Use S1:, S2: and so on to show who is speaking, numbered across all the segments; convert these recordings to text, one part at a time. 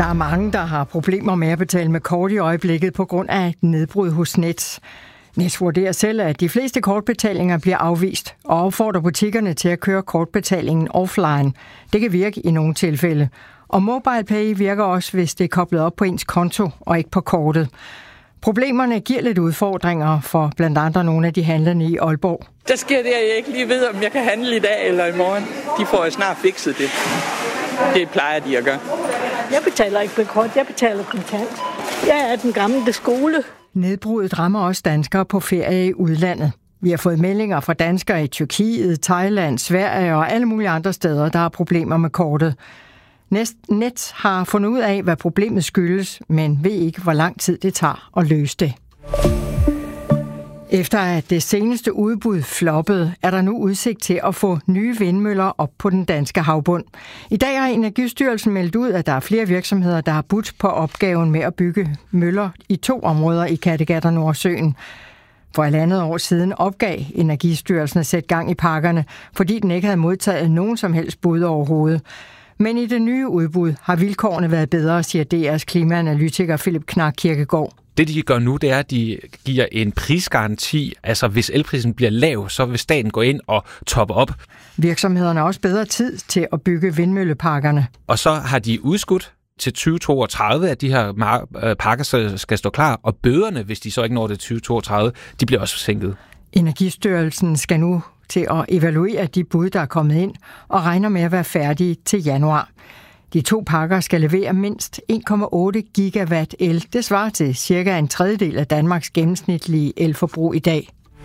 S1: Der er mange, der har problemer med at betale med kort i øjeblikket på grund af et nedbrud hos Nets. Nets vurderer selv, at de fleste kortbetalinger bliver afvist og opfordrer butikkerne til at køre kortbetalingen offline. Det kan virke i nogle tilfælde. Og MobilePay virker også, hvis det er koblet op på ens konto og ikke på kortet. Problemerne giver lidt udfordringer for blandt andet nogle af de handlende i Aalborg.
S2: Der sker det, at jeg ikke lige ved, om jeg kan handle i dag eller i morgen. De får jo snart fikset det. Det plejer de at gøre.
S3: Jeg betaler ikke med kort, jeg betaler kontant. Jeg er den gamle skole.
S1: Nedbruddet rammer også danskere på ferie i udlandet. Vi har fået meldinger fra danskere i Tyrkiet, Thailand, Sverige og alle mulige andre steder, der har problemer med kortet. Nets har fundet ud af, hvad problemet skyldes, men ved ikke, hvor lang tid det tager at løse det. Efter at det seneste udbud floppede, er der nu udsigt til at få nye vindmøller op på den danske havbund. I dag har Energistyrelsen meldt ud, at der er flere virksomheder, der har budt på opgaven med at bygge møller i 2 områder i Kattegat og Nordsøen. For 1,5 år siden opgav Energistyrelsen at sætte gang i pakkerne, fordi den ikke havde modtaget nogen som helst bud overhovedet. Men i det nye udbud har vilkårene været bedre, siger DR's klimaanalytiker Philip Knark Kirkegaard.
S4: Det, de gør nu, det er, at de giver en prisgaranti. Altså, hvis elprisen bliver lav, så vil staten gå ind og toppe op.
S1: Virksomhederne har også bedre tid til at bygge vindmølleparkerne.
S4: Og så har de udskudt til 2032, at de her pakker skal stå klar. Og bøderne, hvis de så ikke når det 2032, de bliver også sænket. Energistyrelsen
S1: skal nu til at evaluere de bud, der er kommet ind, og regner med at være færdige til januar. De 2 pakker skal levere mindst 1,8 gigawatt el. Det svarer til cirka 1/3 af Danmarks gennemsnitlige elforbrug i dag.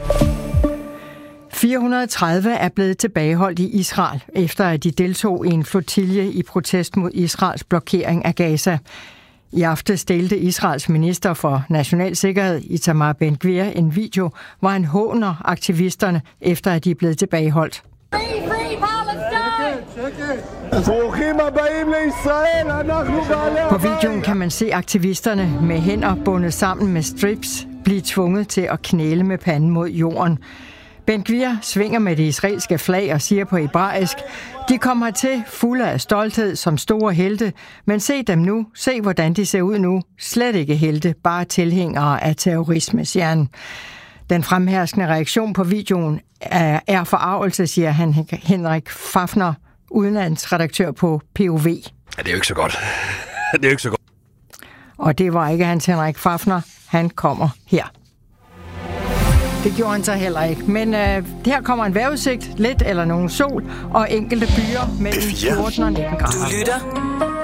S1: 430 er blevet tilbageholdt i Israel, efter at de deltog i en flotilje i protest mod Israels blokering af Gaza. I aftes delte Israels minister for national sikkerhed, Itamar Ben-Gvir, en video, hvor han håner aktivisterne, efter at de er blevet tilbageholdt. På videoen kan man se aktivisterne med hænder bundet sammen med strips blive tvunget til at knæle med panden mod jorden. Ben-Gvir svinger med det israelske flag og siger på hebraisk: "De kommer til fulde af stolthed som store helte, men se dem nu, se hvordan de ser ud nu. Slet ikke helte, bare tilhængere af terrorisme", siger han. Den fremherskende reaktion på videoen er forargelse, siger Henrik Fafner, udenlandsredaktør på POV.
S4: Ja, det er jo ikke så godt. Det er jo ikke så godt.
S1: Og det var ikke Hans Henrik Fafner. Han kommer her. Det gjorde han så heller ikke. Men her kommer en vejrudsigt, lidt eller nogen sol og enkelte byer mellem 14 og 19 grader.
S5: Du lytter